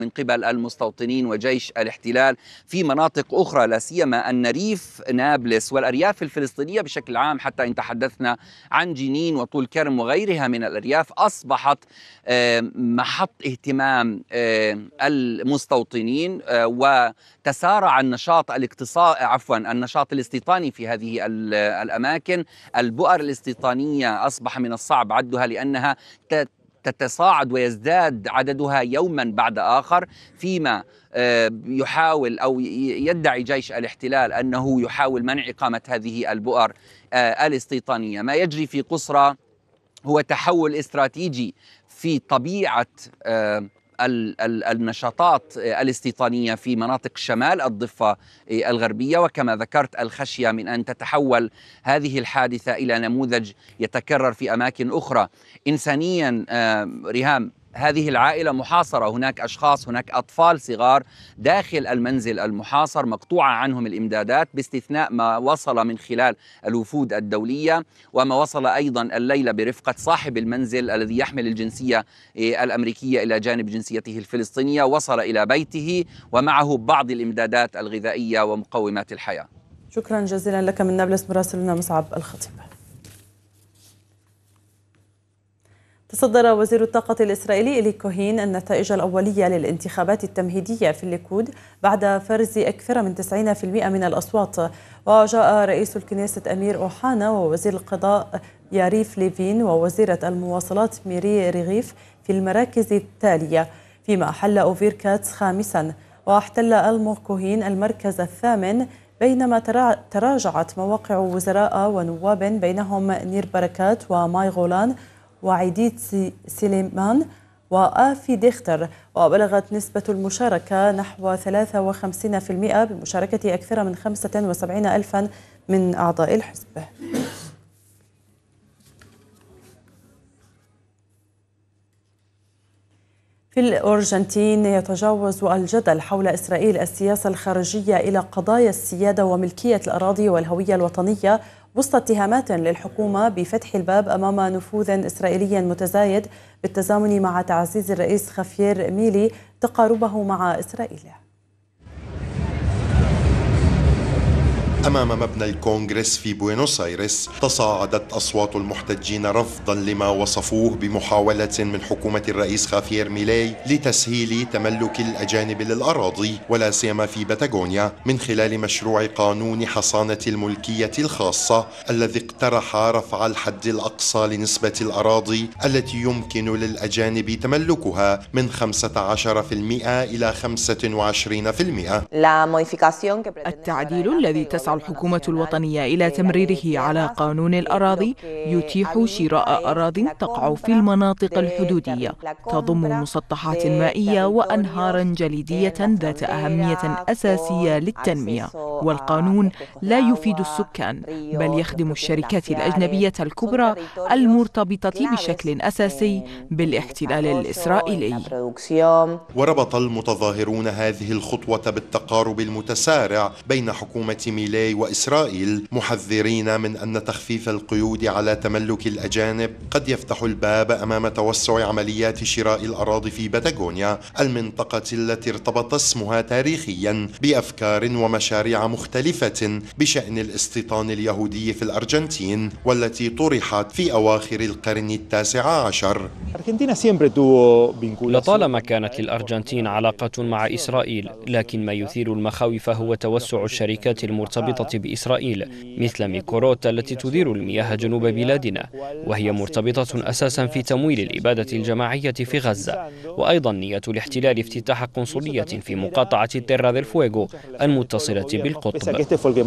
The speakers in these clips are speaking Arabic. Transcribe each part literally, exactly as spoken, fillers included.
من قبل المستوطنين وجيش الاحتلال في مناطق أخرى، لا سيما أن ريف نابلس والأرياف الفلسطينية بشكل عام، حتى إن تحدثنا عن جنين وطول كرم وغيرها من الأرياف، أصبحت محط اهتمام المستوطنين، وتسارع النشاط الاقتصادي عفوا النشاط الاستيطاني في هذه الأماكن. البؤر الاستيطانية أصبح من الصعب عدها لأنها تتصاعد ويزداد عددها يوما بعد آخر، فيما يحاول أو يدعي جيش الاحتلال أنه يحاول منع إقامة هذه البؤر الاستيطانية. ما يجري في قصرى هو تحول استراتيجي في طبيعة النشاطات الاستيطانية في مناطق شمال الضفة الغربية، وكما ذكرت الخشية من أن تتحول هذه الحادثة إلى نموذج يتكرر في أماكن أخرى. إنسانيا ريهام، هذه العائلة محاصرة، هناك أشخاص، هناك أطفال صغار داخل المنزل المحاصر مقطوعة عنهم الإمدادات، باستثناء ما وصل من خلال الوفود الدولية وما وصل أيضا الليلة برفقة صاحب المنزل الذي يحمل الجنسية الأمريكية إلى جانب جنسيته الفلسطينية. وصل إلى بيته ومعه بعض الإمدادات الغذائية ومقومات الحياة. شكرا جزيلا لك من نابلس مراسلنا مصعب الخطيب. تصدر وزير الطاقة الإسرائيلي إلي كوهين النتائج الأولية للانتخابات التمهيدية في الليكود بعد فرز أكثر من تسعين بالمئة من الأصوات. وجاء رئيس الكنيست أمير أوحانا ووزير القضاء ياريف ليفين ووزيرة المواصلات ميري رغيف في المراكز التالية، فيما حل أوفير كاتس خامسا، واحتل ألمو كوهين المركز الثامن، بينما تراجعت مواقع وزراء ونواب بينهم نير بركات وماي غولان وعيديد سليمان وآفي ديختر. وبلغت نسبة المشاركة نحو ثلاثة وخمسين بالمئة بمشاركة أكثر من خمسة وسبعين ألفا من أعضاء الحزب. في الأرجنتين يتجاوز الجدل حول إسرائيل السياسة الخارجية إلى قضايا السيادة وملكية الأراضي والهوية الوطنية، وسط اتهامات للحكومة بفتح الباب أمام نفوذ إسرائيلي متزايد بالتزامن مع تعزيز الرئيس خافير ميلي تقاربه مع إسرائيل. أمام مبنى الكونغرس في بوينوس آيرس تصاعدت أصوات المحتجين رفضا لما وصفوه بمحاولة من حكومة الرئيس خافير ميلي لتسهيل تملك الأجانب للأراضي ولا سيما في باتاغونيا من خلال مشروع قانون حصانة الملكية الخاصة الذي اقترح رفع الحد الأقصى لنسبة الأراضي التي يمكن للأجانب تملكها من خمسة عشر بالمئة إلى خمسة وعشرين بالمئة. التعديل الذي تسعى الحكومة الوطنية إلى تمريره على قانون الأراضي يتيح شراء أراضٍ تقع في المناطق الحدودية تضم مسطحات مائية وأنهارا جليدية ذات أهمية أساسية للتنمية. والقانون لا يفيد السكان بل يخدم الشركات الأجنبية الكبرى المرتبطة بشكل أساسي بالاحتلال الإسرائيلي. وربط المتظاهرون هذه الخطوة بالتقارب المتسارع بين حكومة ميلي وإسرائيل، محذرين من أن تخفيف القيود على تملك الأجانب قد يفتح الباب أمام توسع عمليات شراء الأراضي في باتاغونيا، المنطقة التي ارتبط اسمها تاريخيا بأفكار ومشاريع مختلفة بشأن الاستيطان اليهودي في الأرجنتين، والتي طرحت في أواخر القرن التاسع عشر. لطالما كانت للأرجنتين علاقة مع إسرائيل، لكن ما يثير المخاوف هو توسع الشركات المرتبطة بإسرائيل مثل ميكوروت التي تدير المياه جنوب بلادنا، وهي مرتبطة أساسا في تمويل الإبادة الجماعية في غزة. وأيضا نية الاحتلال افتتاح قنصلية في مقاطعة تيرا ديل فويغو المتصلة بالقطب.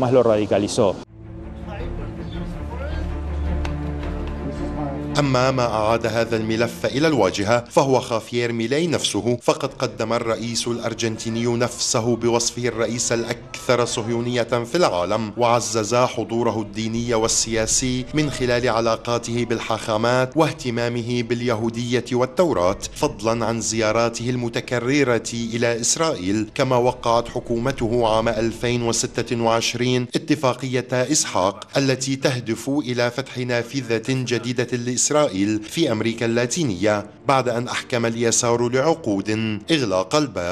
أما ما أعاد هذا الملف إلى الواجهة فهو خافير ميلي نفسه، فقد قدم الرئيس الأرجنتيني نفسه بوصفه الرئيس الأكثر صهيونية في العالم، وعزز حضوره الديني والسياسي من خلال علاقاته بالحاخامات واهتمامه باليهودية والتوراة، فضلا عن زياراته المتكررة إلى إسرائيل. كما وقعت حكومته عام ألفين وستة وعشرين اتفاقية إسحاق التي تهدف إلى فتح نافذة جديدة لإسرائيل إسرائيل في أمريكا اللاتينية، بعد أن أحكم اليسار لعقود إغلاق الباب.